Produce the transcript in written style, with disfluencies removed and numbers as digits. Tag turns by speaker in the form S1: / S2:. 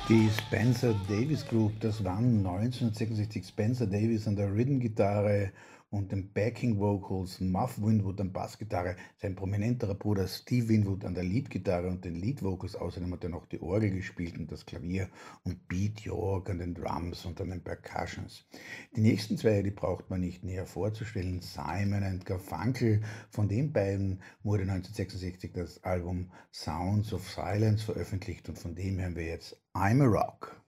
S1: Die Spencer Davis Group, das waren 1966 Spencer Davis an der Rhythm-Gitarre und den Backing Vocals, Muff Winwood an Bassgitarre, sein prominenterer Bruder Steve Winwood an der Leadgitarre und den Lead Vocals. Außerdem hat er noch die Orgel gespielt und das Klavier und Pete York an den Drums und an den Percussions. Die nächsten zwei, die braucht man nicht näher vorzustellen. Simon und Garfunkel, von den beiden wurde 1966 das Album Sounds of Silence veröffentlicht und von dem hören wir jetzt I'm a Rock.